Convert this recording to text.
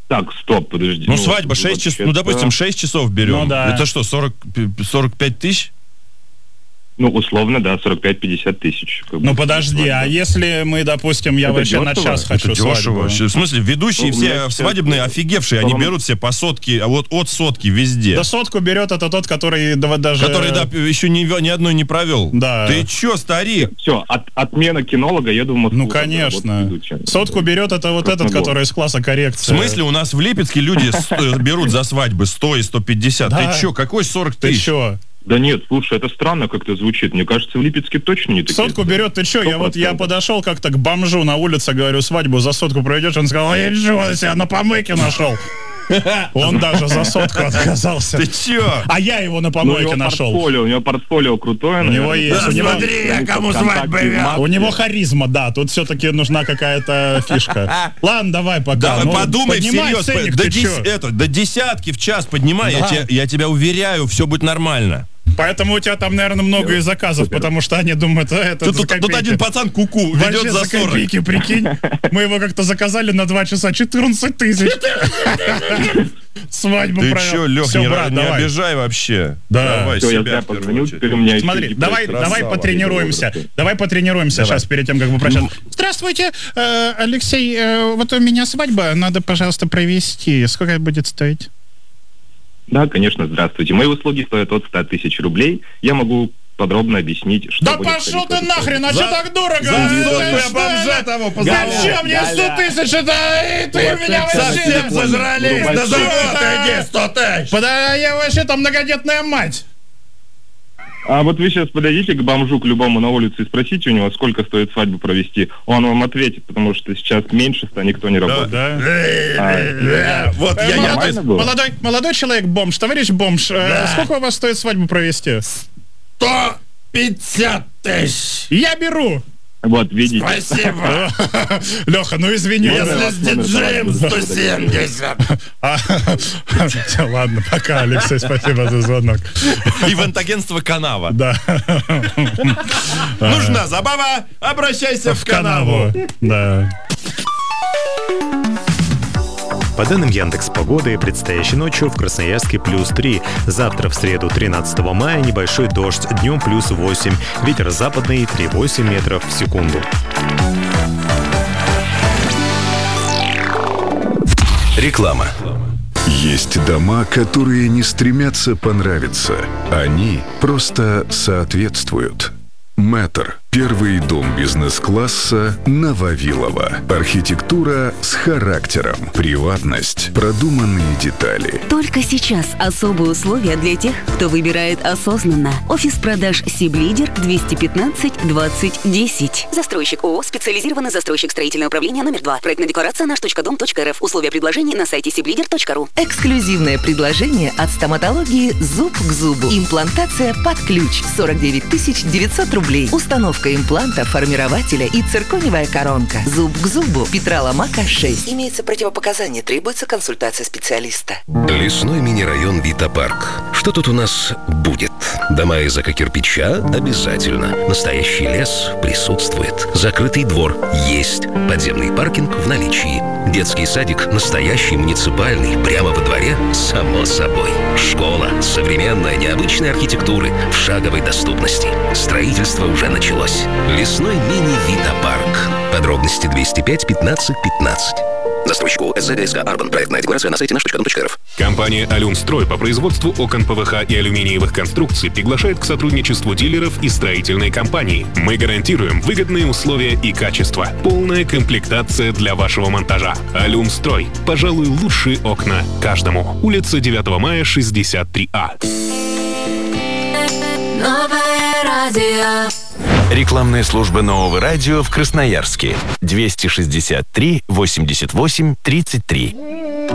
Так, стоп, подожди. Ну, свадьба 6 часов, допустим, 6 часов берем. Ну, да. Это что, 45 тысяч? Ну, условно, да, 45-50 тысяч. Ну, подожди, а если мы, допустим, я это вообще на дешево? час хочу Это дешево. свадьбу? В смысле, ведущие все свадебные офигевшие, они берут себе по сотке, а вот от сотки везде. Да сотку берет это тот, который даже... Который, да, еще ни одной не провел. Да. Ты че, старик? Все, отмена кинолога, еду в Москву. Ну, конечно. Сотку берет это вот этот, который из класса коррекции. В смысле, у нас в Липецке люди берут за свадьбы 100 и 150. Да. Ты че, какой 40 Ты тысяч? че? Да нет, слушай, это странно как-то звучит. Мне кажется, в Липецке точно не такие. Сотку берет, ты че? Я подошел как-то к бомжу на улице, говорю, свадьбу за сотку проведешь? Он сказал, я ничего, я себя на помойке нашел. Он даже за сотку отказался. Ты че? А я его на помойке нашел. У него портфолио крутое. У него есть. Смотри, я кому свадьбу вел. У него харизма, да. Тут все-таки нужна какая-то фишка. Ладно, давай пока. Да, подумай всерьез. Ценник, до десятки в час поднимай. Да. Я тебя уверяю, все будет нормально. Поэтому у тебя там, наверное, много и заказов, потому что они думают, это за копейки. Тут один пацан куку ведет за 40. Копейки, прикинь. Мы его как-то заказали на 2 часа, 14 тысяч. Свадьбу Ты провел. че, Лех, Всё, не брат, давай. обижай вообще. Да. Давай Все, я себя зря в первую позвонил, очередь. теперь у меня Смотри, есть давай потренируемся. Давай потренируемся сейчас перед тем, как вы прощаться. Здравствуйте, Алексей, вот у меня свадьба, надо, пожалуйста, провести. Сколько это будет стоить? Да, конечно, здравствуйте. Мои услуги стоят от 100 тысяч рублей. Я могу подробно объяснить, что Да будет пошел ты происходить. нахрен, а что так дорого? бомжа того Зачем мне 100 тысяч? Это ты меня вообще... Совсем зажрались, на завод иди, 100 тысяч. Да я вообще там многодетная мать. А вот вы сейчас подойдите к бомжу, к любому на улице и спросите у него, сколько стоит свадьбу провести. Он вам ответит, потому что сейчас меньше 100 никто не работает. Да. Вот Нормально было? Молодой человек бомж, товарищ бомж, сколько у вас стоит свадьбу провести? 150 тысяч. Я беру. Вот, видите. Спасибо. Леха, ну извини. Если с диджеем 170. Ладно, пока, Алексей, спасибо за звонок. Ивент-агентство «Канава». Да. Нужна забава, обращайся в канаву. Да. По данным Яндекс.Погоды, предстоящей ночью в Красноярске +3. Завтра, в среду, 13 мая, небольшой дождь, днем +8. Ветер западный 3,8 метров в секунду. Реклама. Есть дома, которые не стремятся понравиться. Они просто соответствуют. Мэтр. Первый дом бизнес-класса на Вавилова. Архитектура с характером. Приватность. Продуманные детали. Только сейчас особые условия для тех, кто выбирает осознанно. Офис продаж Сиблидер 215-20-10. Застройщик ООО «Специализированный застройщик строительного управления номер 2». Проектная декларация наш.дом.рф. Условия предложений на сайте siblider.ru. Эксклюзивное предложение от стоматологии «Зуб к зубу». Имплантация под ключ. 49 900 рублей. Установка импланта, формирователя и циркониевая коронка. Зуб к зубу. Петра Ломака, 6. Имеется противопоказание. Требуется консультация специалиста. Лесной мини-район Вита-парк. Что тут у нас будет? Дома из эко-кирпича? Обязательно. Настоящий лес присутствует. Закрытый двор есть. Подземный паркинг в наличии. Детский садик настоящий, муниципальный, прямо во дворе, само собой. Школа современной, необычной архитектуры в шаговой доступности. Строительство уже началось. Лесной мини-Вита-парк. Подробности 205 15 15. Застройщику СЗГСК Арбан. Проектная декларация на сайте наш.дом.рф. Компания «Алюмстрой» по производству окон ПВХ и алюминиевых конструкций приглашает к сотрудничеству дилеров и строительной компании. Мы гарантируем выгодные условия и качество. Полная комплектация для вашего монтажа. «Алюмстрой». Пожалуй, лучшие окна каждому. Улица 9 мая, 63А. Новое радио. Рекламная служба нового радио в Красноярске. 263 88 33.